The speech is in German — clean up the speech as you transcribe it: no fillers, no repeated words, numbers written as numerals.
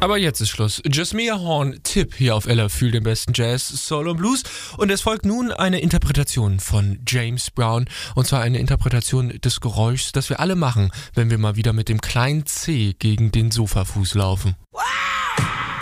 Aber jetzt ist Schluss. Jasmine Horn, Tipp hier auf Ella für den besten Jazz, Soul und Blues. Und es folgt nun eine Interpretation von James Brown. Und zwar eine Interpretation des Geräuschs, das wir alle machen, wenn wir mal wieder mit dem kleinen C gegen den Sofafuß laufen. What?